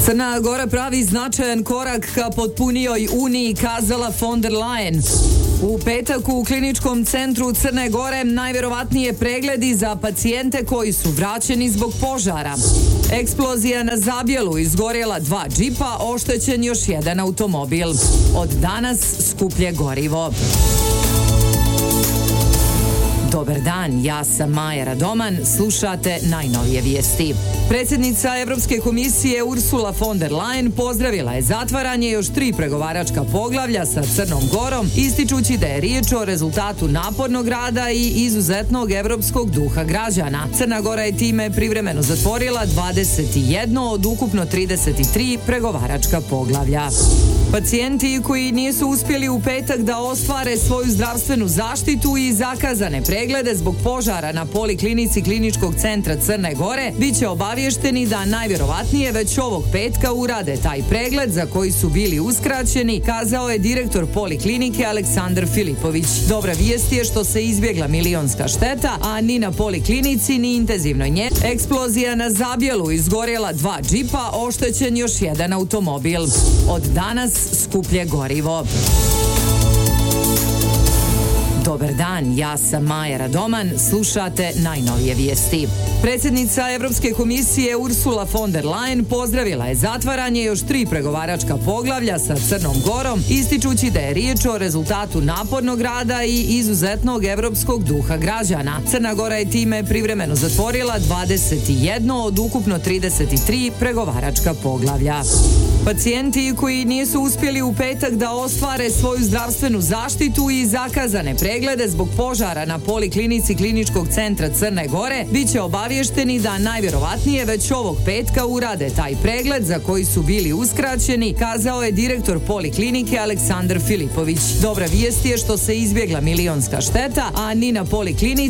Crna Gora pravi značajan korak ka potpunijoj uniji, kazala von der Leyen. U petak u Kliničkom centru Crne Gore najvjerovatnije pregledi za pacijente koji su vraćeni zbog požara. Eksplozija na Zabjelu, izgorjela 2 džipa, oštećen još 1 automobil. Od danas skuplje gorivo. Dobar dan, ja sam Maja Radoman, slušate najnovije vijesti. Predsjednica Europske komisije Ursula von der Leyen pozdravila je zatvaranje još 3 pregovaračka poglavlja sa Crnom Gorom, ističući da je riječ o rezultatu napornog rada i izuzetnog europskog duha građana. Crna Gora je time privremeno zatvorila 21 od ukupno 33 pregovaračka poglavlja. Pacijenti koji nisu uspjeli u petak da ostvare svoju zdravstvenu zaštitu i zakazane preglede zbog požara na poliklinici Kliničkog centra Crne Gore bit će obavješteni da najvjerovatnije već ovog petka urade taj pregled za koji su bili uskraćeni, kazao je direktor poliklinike Aleksandar Filipović. Dobra vijest je što se izbjegla milionska šteta, a ni na poliklinici ni intenzivnoj njezi. Eksplozija na Zabjelu, izgorjela 2 džipa, oštećen još 1 automobil. Od danas skuplje gorivo. Dobar dan, ja sam Maja Radoman, slušate najnovije vijesti. Predsjednica Europske komisije Ursula von der Leyen pozdravila je zatvaranje još 3 pregovaračka poglavlja sa Crnom Gorom, ističući da je riječ o rezultatu napornog rada i izuzetnog europskog duha građana. Crna Gora je time privremeno zatvorila 21 od ukupno 33 pregovaračka poglavlja. Pacijenti koji nisu uspjeli u petak da ostvare svoju zdravstvenu zaštitu i zakazane preglede zbog požara na poliklinici Kliničkog centra Crne Gore bit će obavješteni da najvjerovatnije već ovog petka urade taj pregled za koji su bili uskraćeni, kazao je direktor poliklinike Aleksandar Filipović. Dobra vijest je što se izbjegla milionska šteta, a ni na poliklinici